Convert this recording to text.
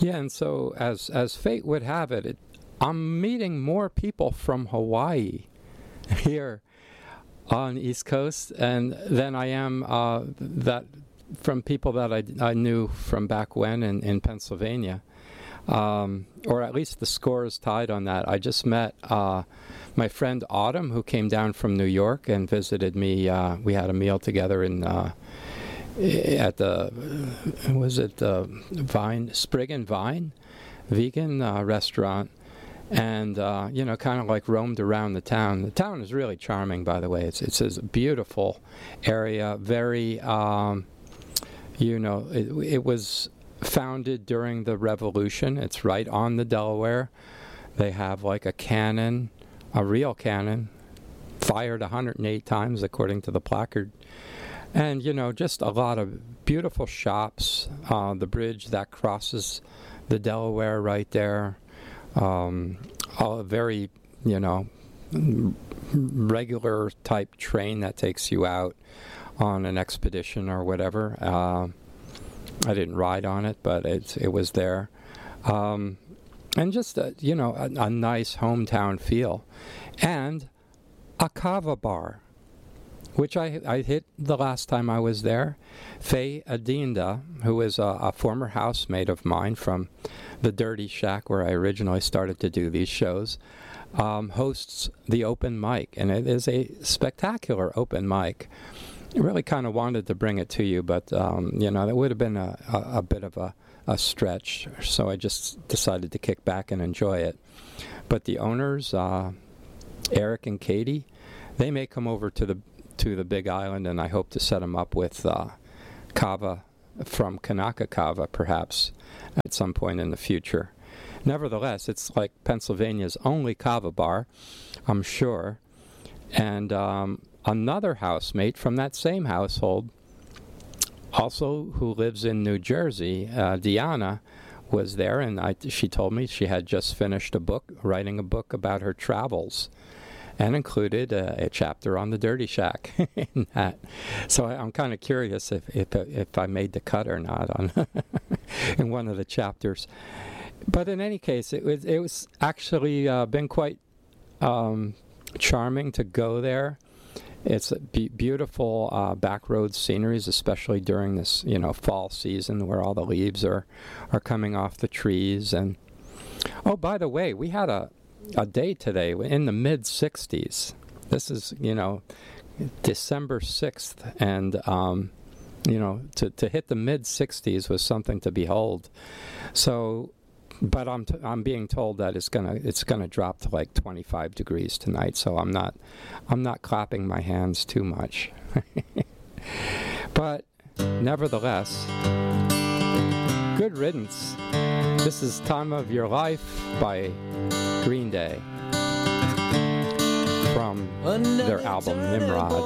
Yeah, and so as fate would have it, I'm meeting more people from Hawaii here on the East Coast, and than I am that from people that I knew from back when in Pennsylvania, or at least the score is tied on that. I just met my friend Autumn, who came down from New York and visited me. We had a meal together at the Vine, Sprig and Vine vegan restaurant, and kind of like roamed around the town. The town is really charming, by the way. It's a beautiful area. Very, it was founded during the Revolution. It's right on the Delaware. They have like a cannon, a real cannon, fired 108 times according to the placard. And, just a lot of beautiful shops. The bridge that crosses the Delaware right there. A very, regular type train that takes you out on an expedition or whatever. I didn't ride on it, but it was there. And just, a nice hometown feel. And a kava bar, which I hit the last time I was there. Faye Adinda, who is a former housemate of mine from the Dirty Shack, where I originally started to do these shows, hosts the open mic, and it is a spectacular open mic. I really kind of wanted to bring it to you, but, that would have been a bit of a stretch, so I just decided to kick back and enjoy it. But the owners, Eric and Katie, they may come over to the Big Island, and I hope to set them up with kava from Kanaka Kava, perhaps, at some point in the future. Nevertheless, it's like Pennsylvania's only kava bar, I'm sure. And another housemate from that same household, also who lives in New Jersey, Deanna, was there, and she told me she had just finished writing a book about her travels, and included a chapter on the Dirty Shack in that. So I'm kind of curious if I made the cut or not on in one of the chapters. But in any case, it was actually been quite charming to go there. It's beautiful back road sceneries, especially during this fall season where all the leaves are coming off the trees. And oh, by the way, we had a day today in the mid-60s. This is, December 6th, and, to hit the mid-60s was something to behold. So, but I'm being told that it's gonna drop to like 25 degrees tonight. So I'm not clapping my hands too much. But nevertheless, good riddance. This is Time of Your Life by Green Day from their album Nimrod.